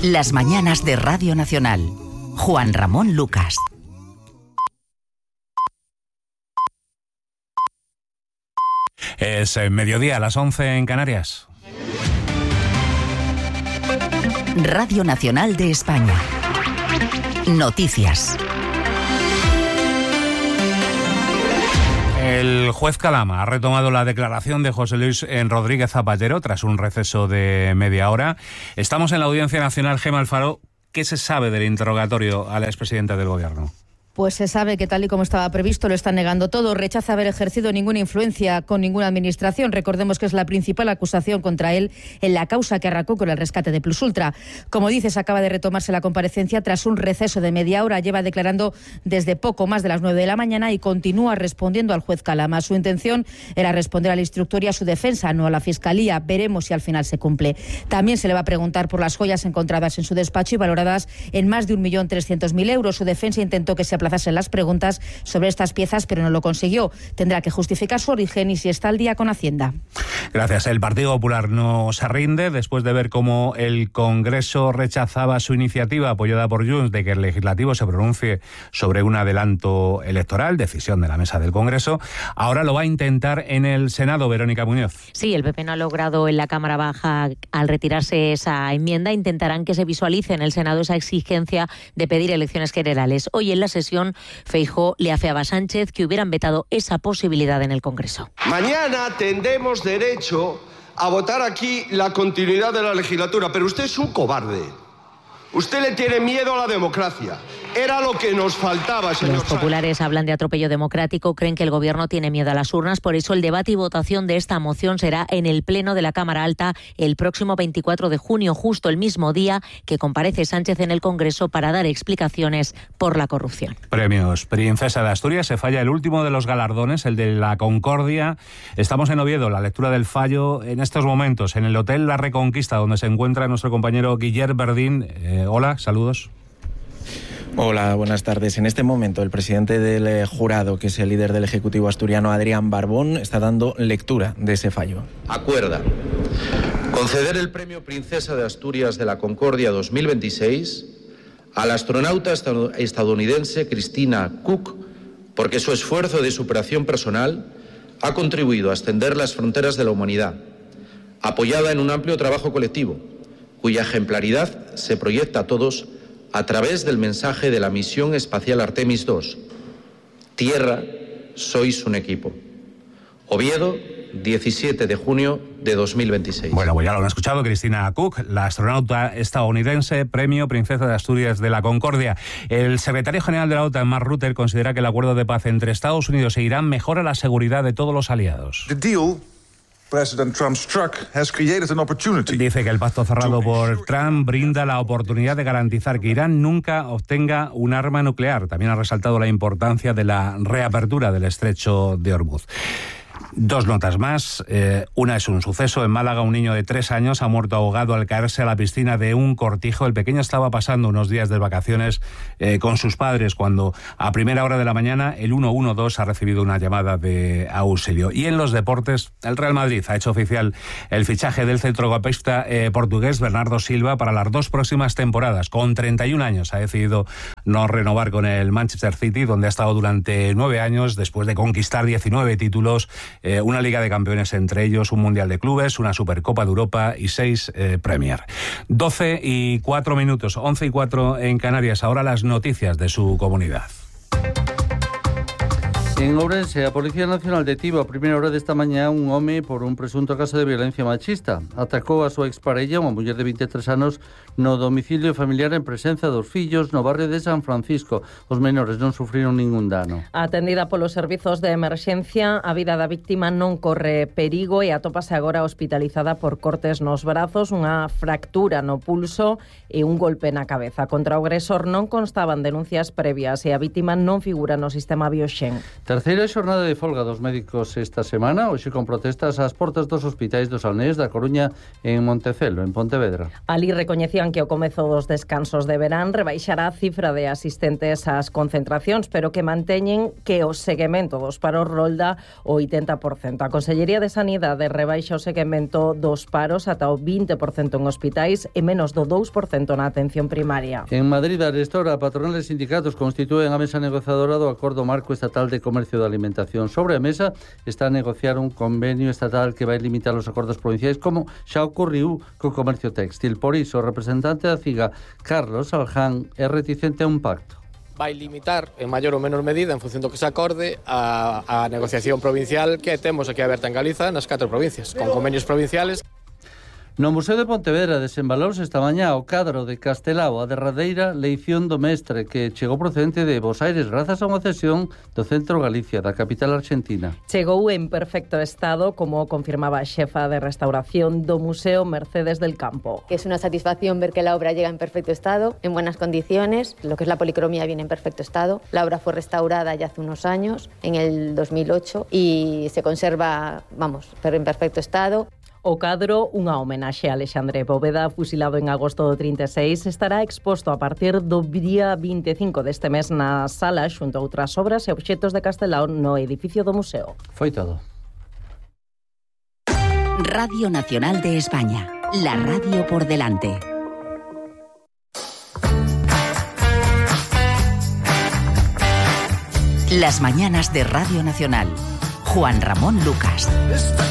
Las mañanas de Radio Nacional. Juan Ramón Lucas. Es mediodía, a las 11 en Canarias. Radio Nacional de España. Noticias. El juez Calama ha retomado la declaración de José Luis Rodríguez Zapatero tras un receso de media hora. Estamos en la Audiencia Nacional. Gemma Alfaro, ¿qué se sabe del interrogatorio a la expresidenta del Gobierno? Pues se sabe que tal y como estaba previsto lo están negando todo. Rechaza haber ejercido ninguna influencia con ninguna administración. Recordemos que es la principal acusación contra él en la causa que arrancó con el rescate de Plus Ultra. Como dices, acaba de retomarse la comparecencia tras un receso de media hora. Lleva declarando desde poco más de las 9 de la mañana y continúa respondiendo al juez Calama. Su intención era responder al instructor y a su defensa, no a la Fiscalía. Veremos si al final se cumple. También se le va a preguntar por las joyas encontradas en su despacho y valoradas en más de 1.300.000 euros. Su defensa intentó que se aplazasen las preguntas sobre estas piezas, pero no lo consiguió. Tendrá que justificar su origen y si está al día con Hacienda. Gracias. El Partido Popular no se rinde después de ver cómo el Congreso rechazaba su iniciativa apoyada por Junts de que el Legislativo se pronuncie sobre un adelanto electoral, decisión de la mesa del Congreso. Ahora lo va a intentar en el Senado, Verónica Muñoz. Sí, el PP no ha logrado en la Cámara Baja, al retirarse esa enmienda, intentarán que se visualice en el Senado esa exigencia de pedir elecciones generales. Hoy en la sesión Feijóo le afeaba a Sánchez que hubieran vetado esa posibilidad en el Congreso. Mañana tendremos derecho a votar aquí la continuidad de la legislatura, pero usted es un cobarde. Usted le tiene miedo a la democracia. Era lo que nos faltaba, señor Los populares hablan de atropello democrático, creen que el Gobierno tiene miedo a las urnas, por eso el debate y votación de esta moción será en el Pleno de la Cámara Alta el próximo 24 de junio, justo el mismo día que comparece Sánchez en el Congreso para dar explicaciones por la corrupción. Premios Princesa de Asturias. Se falla el último de los galardones, el de la Concordia. Estamos en Oviedo, la lectura del fallo en estos momentos en el Hotel La Reconquista, donde se encuentra nuestro compañero Guillermo Verdín. Hola, saludos. Hola, buenas tardes. En este momento el presidente del jurado, que es el líder del Ejecutivo asturiano, Adrián Barbón, está dando lectura de ese fallo. Acuerda conceder el Premio Princesa de Asturias de la Concordia 2026 a la astronauta estadounidense Christina Cook, porque su esfuerzo de superación personal ha contribuido a extender las fronteras de la humanidad, apoyada en un amplio trabajo colectivo, cuya ejemplaridad se proyecta a todos a través del mensaje de la misión espacial Artemis II. Tierra, sois un equipo. Oviedo, 17 de junio de 2026. Bueno, pues ya lo han escuchado, Christina Cook, la astronauta estadounidense, Premio Princesa de Asturias de la Concordia. El secretario general de la OTAN, Mark Rutte, considera que el acuerdo de paz entre Estados Unidos e Irán mejora la seguridad de todos los aliados. Dice que el pacto cerrado por Trump brinda la oportunidad de garantizar que Irán nunca obtenga un arma nuclear. También ha resaltado la importancia de la reapertura del estrecho de Hormuz. Dos notas más. Una es un suceso. En Málaga, un niño de 3 años ha muerto ahogado al caerse a la piscina de un cortijo. El pequeño estaba pasando unos días de vacaciones con sus padres cuando a primera hora de la mañana el 112 ha recibido una llamada de auxilio. Y en los deportes, el Real Madrid ha hecho oficial el fichaje del centrocampista portugués Bernardo Silva para las 2 próximas temporadas. Con 31 años ha decidido no renovar con el Manchester City, donde ha estado durante 9 años después de conquistar 19 títulos, una Liga de Campeones entre ellos, un Mundial de Clubes, una Supercopa de Europa y 6 Premier. 12:04, 11:04 en Canarias. Ahora las noticias de su comunidad. En Ourense, a Policía Nacional detivo a primera hora desta mañá un home por un presunto caso de violencia machista. Atacou a súa exparella, unha muller de 23 anos, no domicilio familiar en presenza dos fillos no barrio de San Francisco. Os menores non sufriron ningún dano. Atendida polos servizos de emerxencia, a vida da víctima non corre perigo e atópase agora hospitalizada por cortes nos brazos, unha fractura no pulso e un golpe na cabeza. Contra o agresor non constaban denuncias previas e a víctima non figura no sistema Bioxen. Terceira xornada de folga dos médicos esta semana, hoxe con protestas ás portas dos hospitais do Salnés, da Coruña e en Montecelo, en Pontevedra. Ali recoñecían que ao comezo dos descansos de verán rebaixará a cifra de asistentes ás concentracións, pero que manteñen que o seguimento dos paros rolda o 80%. A Consellería de Sanidade rebaixa o seguimento dos paros ata o 20% en hospitais e menos do 2% na atención primaria. En Madrid, arestora, a patronal e sindicatos constitúen a mesa negociadora do Acordo Marco Estatal de Comercio de Alimentación. Sobre a mesa está a negociar un convenio estatal que vai limitar os acordos provinciais, como xa ocorriu co comercio textil. Por iso, o representante da CIGA, Carlos Alján, é reticente a un pacto. Vai limitar en maior ou menor medida en función do que se acorde a negociación provincial que temos aquí aberta en Galiza nas 4 provincias, con convenios provinciales. No Museo de Pontevedra desembalouse esta mañá o cadro de Castelao, a derradeira leición do mestre, que chegou procedente de Bos Aires grazas a unha cesión do Centro Galicia, da capital argentina. Chegou en perfecto estado, como confirmaba a xefa de restauración do Museo, Mercedes del Campo. Es una satisfacción ver que la obra llega en perfecto estado, en buenas condiciones. Lo que es la policromía viene en perfecto estado. La obra fue restaurada ya hace unos años, en el 2008, y se conserva, pero en perfecto estado. O cadro, unha homenaxe a Alexandre Bóveda, fusilado en agosto do 36, estará exposto a partir do día 25 deste mes na sala, xunto a outras obras e obxetos de Castelao no edificio do museo. Foi todo. Radio Nacional de España, la radio por delante. Las mañanas de Radio Nacional. Juan Ramón Lucas.